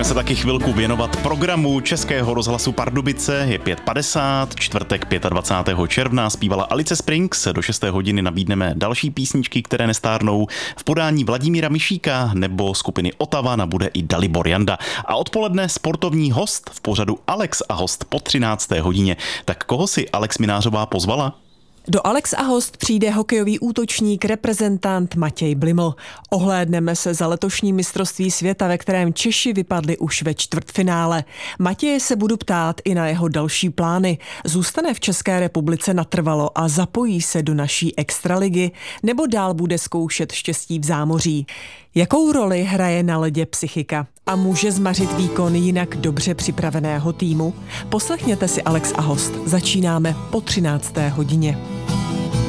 se taky chvilku věnovat programu Českého rozhlasu Pardubice. Je 5:50, čtvrtek 25. června, zpívala Alice Springs. Do 6. hodiny nabídneme další písničky, které nestárnou. V podání Vladimíra Mišíka nebo skupiny Otava nabude i Dalibor Janda. A odpoledne sportovní host v pořadu Alex a host po 13. hodině. Tak koho si Alex Minářová pozvala? Do Alex a host přijde hokejový útočník, reprezentant Matěj Bliml. Ohlédneme se za letošní mistrovství světa, ve kterém Češi vypadli už ve čtvrtfinále. Matěje se budu ptát i na jeho další plány. Zůstane v České republice natrvalo a zapojí se do naší extraligy, nebo dál bude zkoušet štěstí v zámoří. Jakou roli hraje na ledě psychika a může zmařit výkon jinak dobře připraveného týmu? Poslechněte si Alex a host. Začínáme po 13. hodině.